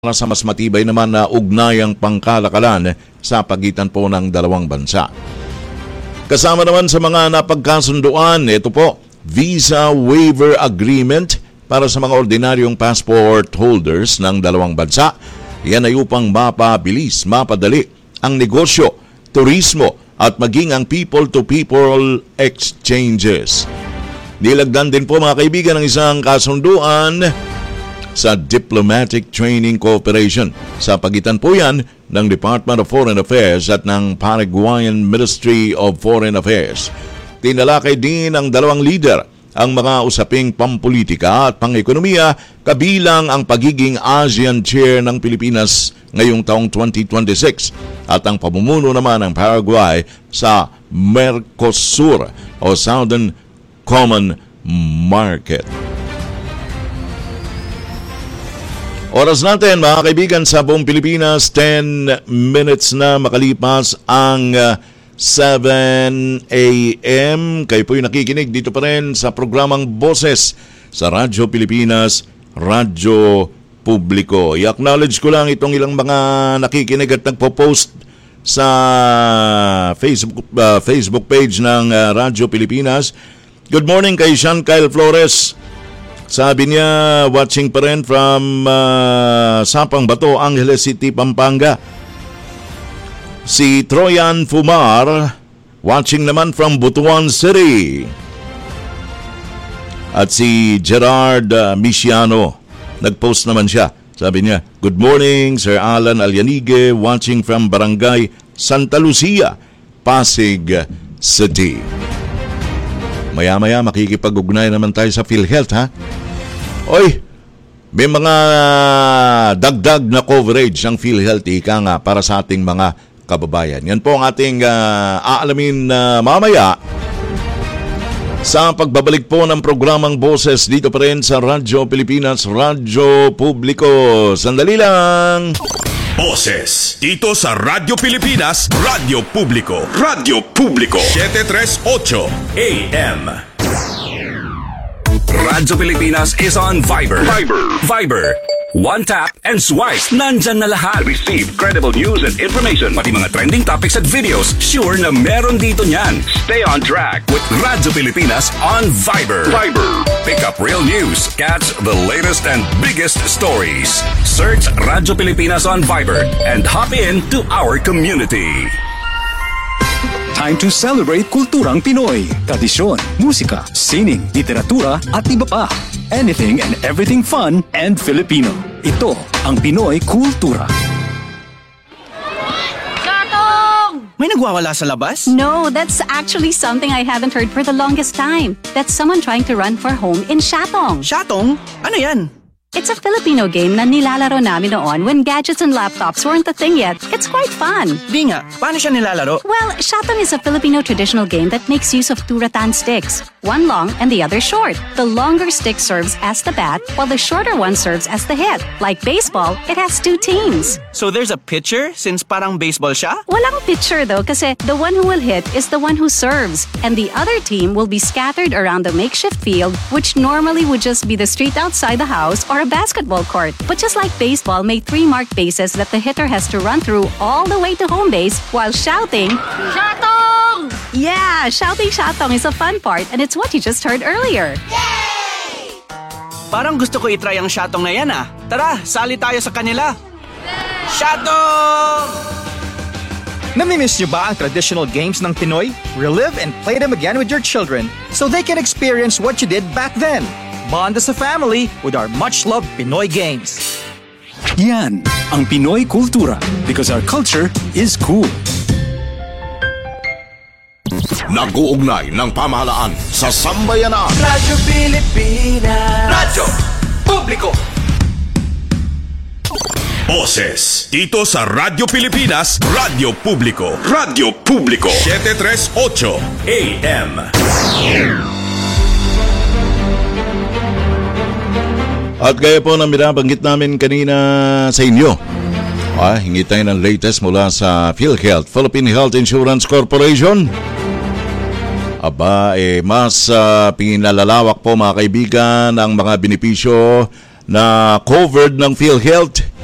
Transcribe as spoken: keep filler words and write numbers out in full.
para sa mas matibay naman na ugnayang pangkalakalan sa pagitan po ng dalawang bansa. Kasama naman sa mga napagkasunduan, ito po, Visa Waiver Agreement para sa mga ordinaryong passport holders ng dalawang bansa. Yan ay upang mapabilis, mapadali ang negosyo, turismo at maging ang people-to-people exchanges. Nilagdan din po mga kaibigan ng isang kasunduan sa Diplomatic Training Cooperation. Sa pagitan po yan ng Department of Foreign Affairs at ng Paraguayan Ministry of Foreign Affairs. Tinalakay din ng dalawang leader ang mga usaping pampolitika at pang-ekonomiya kabilang ang pagiging ASEAN Chair ng Pilipinas ngayong taong twenty twenty-six at ang pamumuno naman ng Paraguay sa Mercosur o Southern Common Market. Oras natin mga kaibigan sa buong Pilipinas, ten minutes na makalipas ang uh, seven a.m. Kayo po'y nakikinig dito pa rin sa programang Boses sa Radyo Pilipinas, Radyo Publiko. I-acknowledge ko lang itong ilang mga nakikinig at nagpo-post sa Facebook, uh, Facebook page ng uh, Radyo Pilipinas. Good morning kay Sean Kyle Flores. Sabi niya, watching pa rin from uh, Sapang Bato, Angeles City, Pampanga. Si Troyan Fumar, watching naman from Butuan City. At si Gerard uh, Misiano, nagpost naman siya. Sabi niya, good morning, Sir Alan Alyanige, watching from Barangay Santa Lucia, Pasig City. Maya-maya makikipag-ugnay naman tayo sa PhilHealth, ha? Oy, may mga dagdag na coverage ng PhilHealth, ika nga, para sa ating mga kababayan. Yan po ang ating uh, aalamin uh, mamaya sa pagbabalik po ng programang Boses dito pa rin sa Radyo Pilipinas, Radyo Publiko. Sandali lang! Boses dito sa Radyo Pilipinas, Radyo Publiko. Radyo Publiko seven thirty-eight A M. Radyo Pilipinas is on Viber. Viber. Viber. One tap and swipe. Nandyan na lahat. Receive credible news and information. Pati mga trending topics at videos. Sure na meron dito niyan. Stay on track with Radyo Pilipinas on Viber. Viber. Pick up real news. Catch the latest and biggest stories. Search Radyo Pilipinas on Viber and hop in to our community. Time to celebrate kulturang Pinoy. Tradisyon, musika, sining, literatura at iba pa. Anything and everything fun and Filipino. Ito ang Pinoy Kultura. Shatong! May nagwawala sa labas? No, that's actually something I haven't heard for the longest time. That's someone trying to run for home in Shatong. Shatong? Ano yan? It's a Filipino game na nilalaro namin noon when gadgets and laptops weren't a thing yet. It's quite fun. Di nga, paano siya nilalaro? Well, Shatong is a Filipino traditional game that makes use of two rattan sticks. One long and the other short. The longer stick serves as the bat, while the shorter one serves as the hit. Like baseball, it has two teams. So there's a pitcher since parang baseball siya? Walang pitcher though kasi the one who will hit is the one who serves. And the other team will be scattered around the makeshift field, which normally would just be the street outside the house or a basketball court. But just like baseball, may three marked bases that the hitter has to run through all the way to home base while shouting, Shatong! Yeah, shouting Shatong is a fun part and it's what you just heard earlier. Yay! Parang gusto ko itry ang Shatong na yan ah. Tara, sali tayo sa kanila. Shatong! Namimiss niyo ba ang traditional games ng Pinoy? Relive and play them again with your children so they can experience what you did back then. Bond as a family with our much-loved Pinoy games. Yan ang Pinoy Kultura because our culture is cool. Nag-uugnay ng pamahalaan sa sambayanan. Radyo Pilipinas. Radyo Publiko. Boses dito sa Radyo Pilipinas, Radyo Publiko. Radyo Publiko seven thirty-eight A M. At gaya po na binabanggit namin kanina sa inyo, ah, hingi tayo ng latest mula sa PhilHealth, Philippine Health Insurance Corporation. Aba, eh, mas uh, pinalalawak po mga kaibigan ang mga benepisyo na covered ng PhilHealth